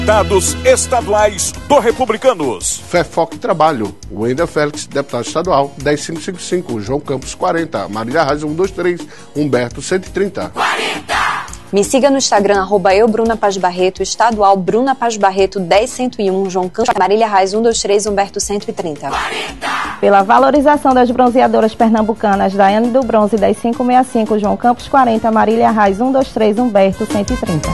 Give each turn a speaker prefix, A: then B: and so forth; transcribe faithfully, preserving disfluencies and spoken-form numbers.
A: Deputados estaduais do Republicanos.
B: Fefoc Trabalho, Wendel Félix, deputado estadual, dez mil quinhentos e cinquenta e cinco, João Campos, quarenta, Marília Reis, cento e vinte e três, Humberto, cento e trinta.
C: quarenta! Me siga no Instagram, arroba eu, Bruna Paz Barreto, estadual, Bruna Paz Barreto, dez mil cento e um, João Campos, Marília Reis, cento e vinte e três, Humberto, cento e trinta.
D: quarenta! Pela valorização das bronzeadoras pernambucanas, Daiane do Bronze, dez mil quinhentos e sessenta e cinco, João Campos, quarenta, Marília Reis, cento e vinte e três, Humberto, cento e trinta.